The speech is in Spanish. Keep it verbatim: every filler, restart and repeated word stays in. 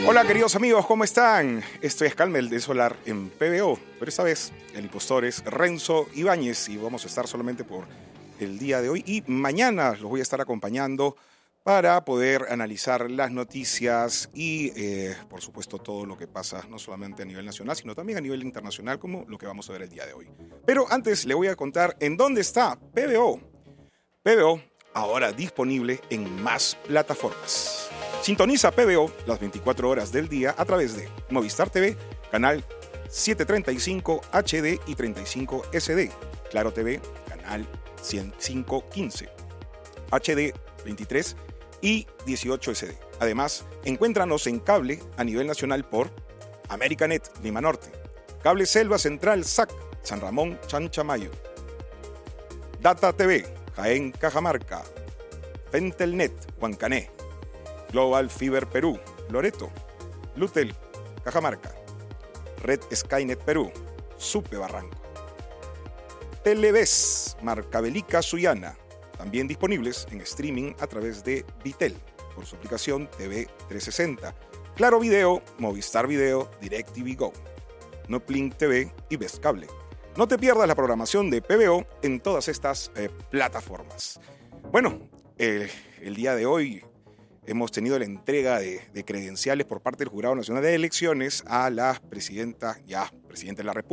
Hola queridos amigos, ¿cómo están? Esto es Calmel de Solar en P B O, pero esta vez el impostor es Renzo Ibáñez y vamos a estar solamente por el día de hoy y mañana los voy a estar acompañando para poder analizar las noticias y eh, por supuesto todo lo que pasa no solamente a nivel nacional sino también a nivel internacional como lo que vamos a ver el día de hoy. Pero antes le voy a contar en dónde está P B O. P B O ahora disponible en más plataformas. Sintoniza P B O las veinticuatro horas del día a través de Movistar T V, canal setecientos treinta y cinco H D y treinta y cinco S D, Claro T V, canal ciento quince, H D veintitrés y dieciocho S D. Además, encuéntranos en cable a nivel nacional por Americanet, Lima Norte, Cable Selva Central, S A C, San Ramón, Chanchamayo, Data T V, Jaén, Cajamarca, Fentelnet, Huancané, Global Fiber Perú, Loreto, Lutel, Cajamarca, Red Skynet Perú, Supe Barranco, Televes, Marcabelica Sullana, también disponibles en streaming a través de Vitel, por su aplicación T V trescientos sesenta, Claro Video, Movistar Video, DirecTV Go, Noplink T V y Best Cable. No te pierdas la programación de P B O en todas estas eh, plataformas. Bueno, eh, el día de hoy hemos tenido la entrega de, de credenciales por parte del Jurado Nacional de Elecciones a la presidenta, ya presidenta de la República.